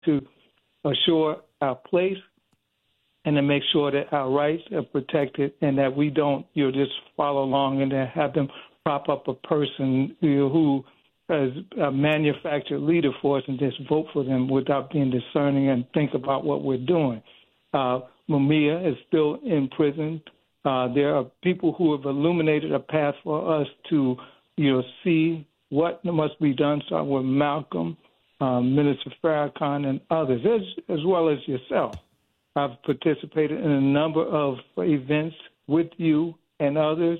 to assure our place and to make sure that our rights are protected and that we don't, just follow along and then have them prop up a person who is a manufactured leader for us and just vote for them without being discerning and think about what we're doing. Mumia is still in prison. There are people who have illuminated a path for us to, see what must be done. So with Malcolm, Minister Farrakhan, and others, as well as yourself. I've participated in a number of events with you and others.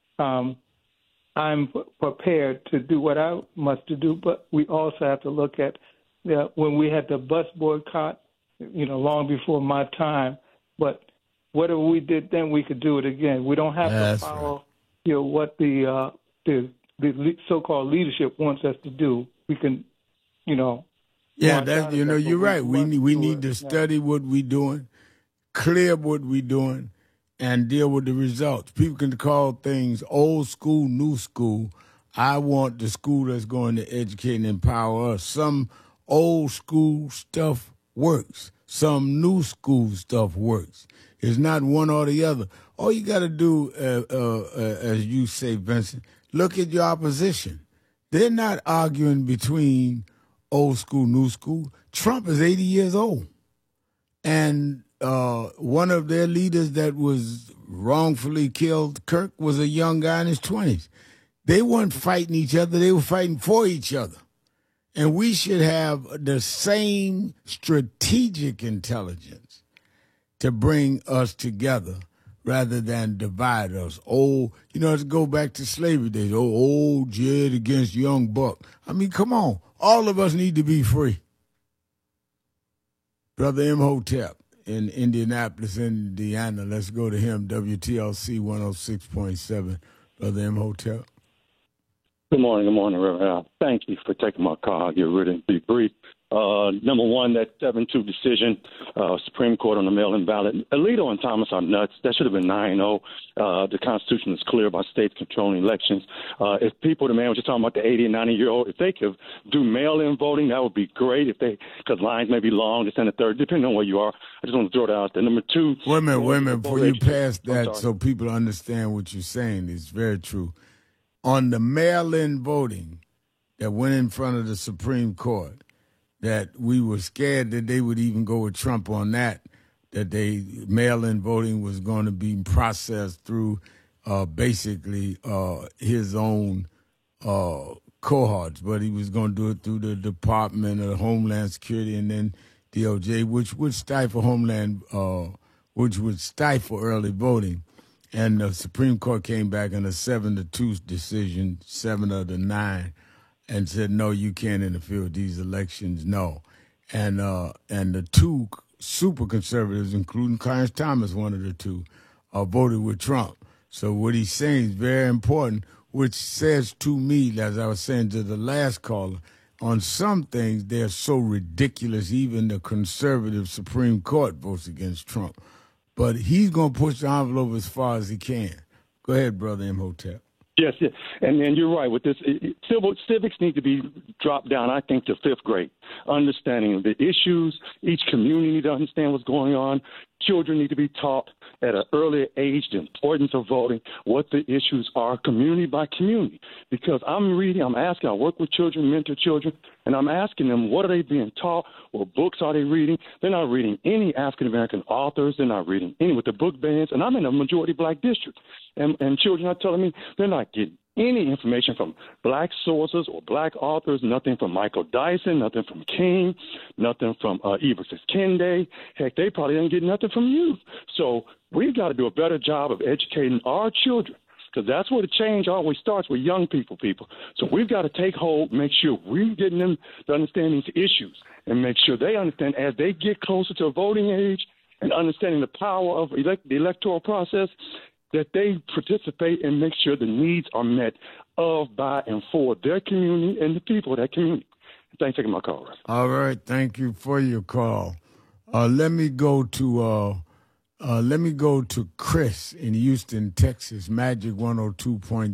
I'm prepared to do what I must do, but we also have to look at when we had the bus boycott, long before my time. But whatever we did then, we could do it again. We don't have to follow, what the so-called leadership wants us to do. We can, Yeah, that's you're right. We need to study what we're doing, clear what we're doing, and deal with the results. People can call things old school, new school. I want the school that's going to educate and empower us. Some old school stuff works. Some new school stuff works. It's not one or the other. All you got to do, as you say, Vincent, look at your opposition. They're not arguing between old school, new school. Trump is 80 years old. And one of their leaders that was wrongfully killed, Kirk, was a young guy in his 20s. They weren't fighting each other. They were fighting for each other. And we should have the same strategic intelligence to bring us together rather than divide us. Let's go back to slavery days. Old Jed against young Buck. I mean, come on. All of us need to be free. Brother Imhotep in Indianapolis, Indiana. Let's go to him, WTLC 106.7. Brother Imhotep. Good morning, Reverend Al. Thank you for taking my call. I'll get rid of be brief. Number one, that 7-2 decision, Supreme Court on the mail-in ballot. Alito and Thomas are nuts. That should have been 9-0. The Constitution is clear about states controlling elections. If people, the man was just talking about the 80 and 90-year-old, if they could do mail-in voting, that would be great. Because lines may be long, this and the third, depending on where you are. I just want to throw that out there. Number two. Wait a minute, before you pass that, so people understand what you're saying, it's very true. On the mail-in voting that went in front of the Supreme Court, that we were scared that they would even go with Trump on that mail-in voting was going to be processed through basically his own cohorts, but he was going to do it through the Department of Homeland Security and then DOJ, which would stifle early voting. And the Supreme Court came back in a 7-2 decision, 7 of the 9, and said, no, you can't interfere with these elections, no. And the two super conservatives, including Clarence Thomas, one of the two, voted with Trump. So what he's saying is very important, which says to me, as I was saying to the last caller, on some things they're so ridiculous, even the conservative Supreme Court votes against Trump. But he's going to push the envelope as far as he can. Go ahead, Brother Imhotep. Yes, and you're right. With this, civics need to be dropped down, I think, to 5th grade. Understanding the issues, each community need to understand what's going on. Children need to be taught at an earlier age the importance of voting, what the issues are, community by community. Because I work with children, mentor children, and I'm asking them, what are they being taught? What books are they reading? They're not reading any African-American authors. They're not reading any with the book bans. And I'm in a majority black district. And children are telling me they're not getting any information from black sources or black authors, nothing from Michael Dyson, nothing from King, nothing from Everett Kende. Heck, they probably didn't get nothing from you. So we've got to do a better job of educating our children, because that's where the change always starts with young people. So we've got to take hold, make sure we're getting them to understand these issues and make sure they understand as they get closer to a voting age and understanding the power of the electoral process, that they participate and make sure the needs are met of, by, and for their community and the people of that community. Thanks for taking my call. All right, thank you for your call. Let me go to Chris in Houston, Texas. Magic 102.1.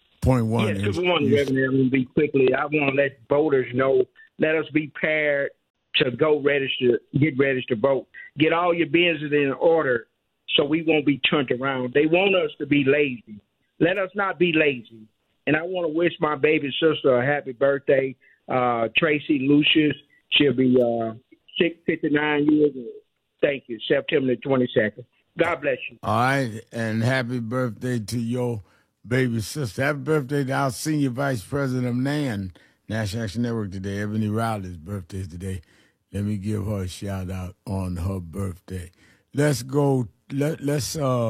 Yes, good morning, Reverend. I'm going to be quickly. I want to let voters know, let us be prepared to go get registered to vote. Get all your business in order so we won't be turned around. They want us to be lazy. Let us not be lazy. And I want to wish my baby sister a happy birthday, Tracy Lucius. She'll be 59 years old. Thank you. September the 22nd. God bless you. All right, and happy birthday to your baby sister. Happy birthday to our Senior Vice President of NAN, National Action Network today. Ebony Riley's birthday is today. Let me give her a shout out on her birthday. Let's go. Let's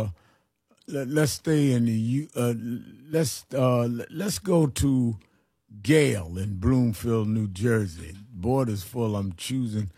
stay in the let's go to Gail in Bloomfield, New Jersey. Border's full. I'm choosing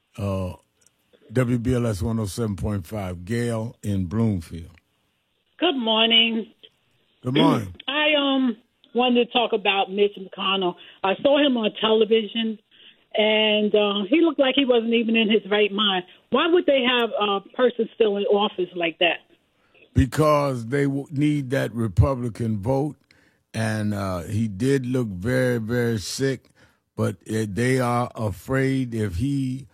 WBLS 107.5. Gail in Bloomfield. Good morning. Good morning. I wanted to talk about Mitch McConnell. I saw him on television, and he looked like he wasn't even in his right mind. Why would they have a person still in office like that? Because they need that Republican vote, and he did look very, very sick, but they are afraid if he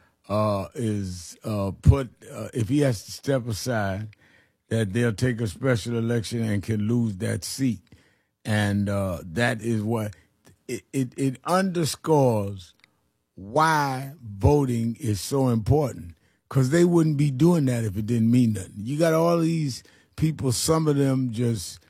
if he has to step aside, that they'll take a special election and can lose that seat. And that is what it underscores why voting is so important, because they wouldn't be doing that if it didn't mean nothing. You got all these people, some of them just,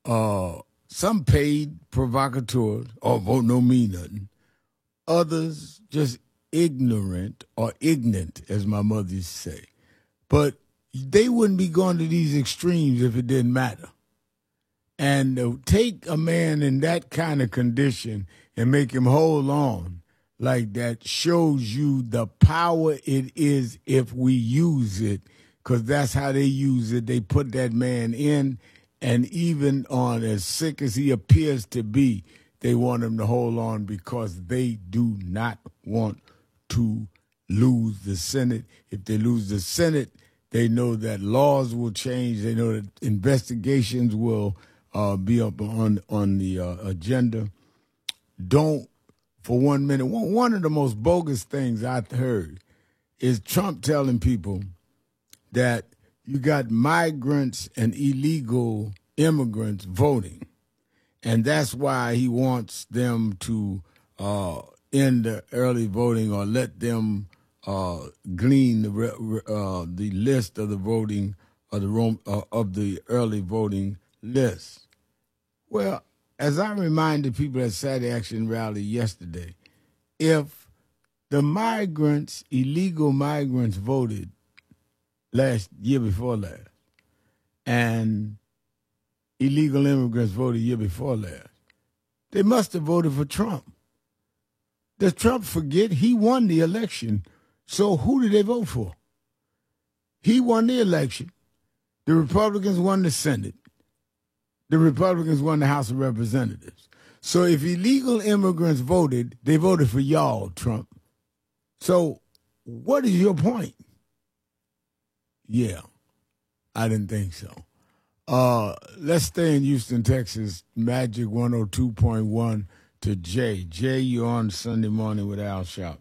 some paid provocateurs, or vote no mean nothing. Others just ignorant or ignorant, as my mother used to say. But they wouldn't be going to these extremes if it didn't matter. And take a man in that kind of condition and make him hold on like that shows you the power it is if we use it, because that's how they use it. They put that man in, and even on as sick as he appears to be, they want him to hold on because they do not want to lose the Senate. If they lose the Senate, they know that laws will change. They know that investigations will be up on the agenda. Don't, for 1 minute, one of the most bogus things I've heard is Trump telling people that you got migrants and illegal immigrants voting, and that's why he wants them to end the early voting or let them glean the list of the voting of the early voting list. Well, as I reminded people at Saturday Action Rally yesterday, if the illegal migrants voted year before last, and illegal immigrants voted year before last, they must have voted for Trump. Does Trump forget he won the election? So who did they vote for? He won the election. The Republicans won the Senate. The Republicans won the House of Representatives. So if illegal immigrants voted, they voted for y'all, Trump. So what is your point? Yeah, I didn't think so. Let's stay in Houston, Texas. Magic 102.1 to Jay. Jay, you're on Sunday morning with Al Sharpton.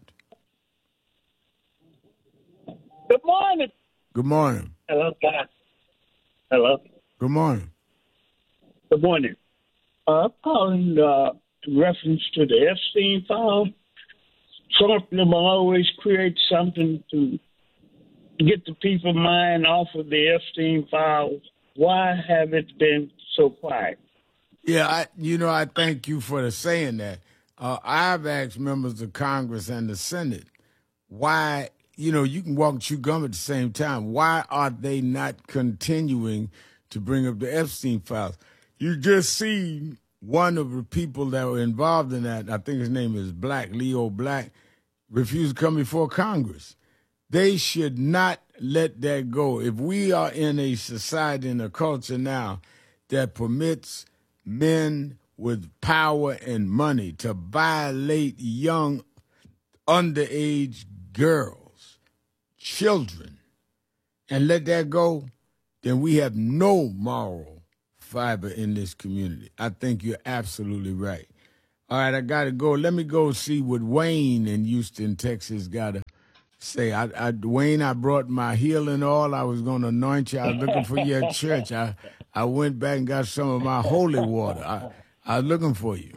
Good morning. Good morning. Hello, guys. Hello. Good morning. Good morning. I'm calling in reference to the Epstein file. Trump will always create something to get the people's mind off of the Epstein file. Why have it been so quiet? Yeah, I thank you for saying that. I've asked members of Congress and the Senate why, you can walk and chew gum at the same time. Why are they not continuing to bring up the Epstein files? You just see one of the people that were involved in that, I think his name is Leo Black, refused to come before Congress. They should not let that go. If we are in a society and a culture now that permits men with power and money to violate young, underage girls, children, and let that go, then we have no moral fiber in this community. I think you're absolutely right. All right, I got to go. Let me go see what Wayne in Houston, Texas got to say, Wayne, I brought my healing oil. I was going to anoint you. I was looking for you at church. I went back and got some of my holy water. I was looking for you.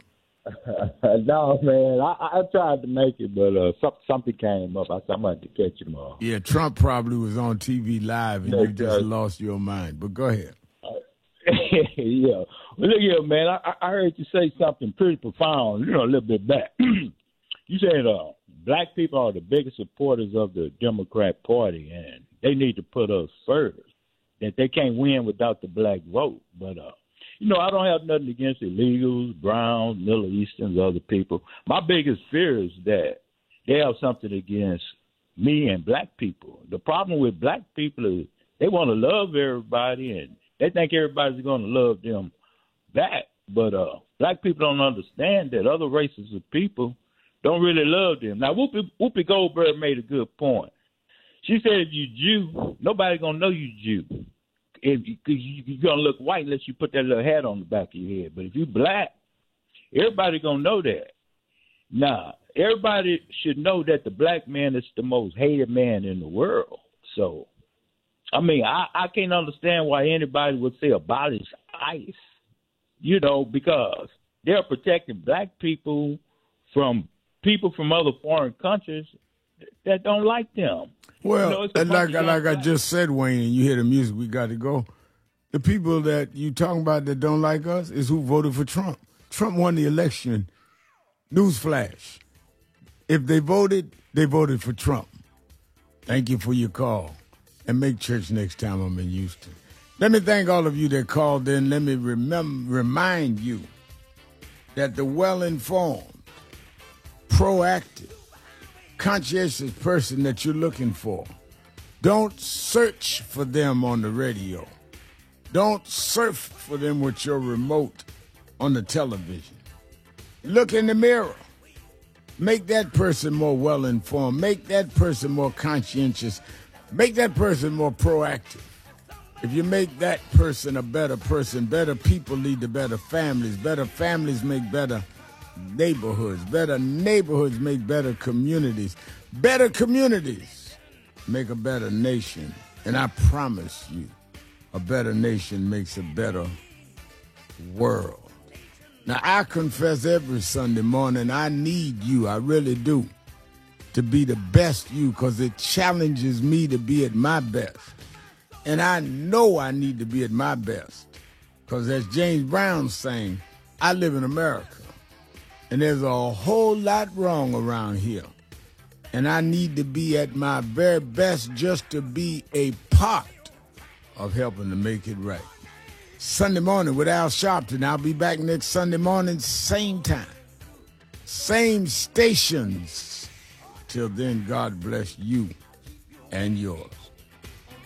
No, man, I tried to make it, but something came up. I said, I'm going to catch him off. Yeah, Trump probably was on TV live, and you just lost your mind. But go ahead. Yeah. Well, look here, man, I heard you say something pretty profound, a little bit back. You said black people are the biggest supporters of the Democrat Party, and they need to put us first, that they can't win without the black vote. But, I don't have nothing against illegals, Browns, Middle Easterns, other people. My biggest fear is that they have something against me and black people. The problem with black people is they want to love everybody, and they think everybody's going to love them back. But black people don't understand that other races of people don't really love them. Now, Whoopi Goldberg made a good point. She said if you Jew, nobody going to know you Jew. You're going to look white unless you put that little hat on the back of your head. But if you black, everybody going to know that. Now, everybody should know that the black man is the most hated man in the world. So, I mean, I can't understand why anybody would say abolish ICE, because they're protecting black people from other foreign countries that don't like them. Well, like I just said, Wayne, and you hear the music, we got to go. The people that you talking about that don't like us is who voted for Trump. Trump won the election. Newsflash. If they voted for Trump. Thank you for your call. And make church next time I'm in Houston. Let me thank all of you that called in. Let me remind you that the well-informed, proactive, conscientious person that you're looking for, don't search for them on the radio. Don't surf for them with your remote on the television. Look in the mirror. Make that person more well-informed. Make that person more conscientious. Make that person more proactive. If you make that person a better person, better people lead to better families make better neighborhoods make better communities make a better nation, and I promise you a better nation makes a better world. Now, I confess every Sunday morning I need you, I really do, to be the best you, because it challenges me to be at my best. And I know I need to be at my best, because as James Brown sang, I live in America. And there's a whole lot wrong around here. And I need to be at my very best just to be a part of helping to make it right. Sunday morning with Al Sharpton. I'll be back next Sunday morning, same time, same stations. Till then, God bless you and yours.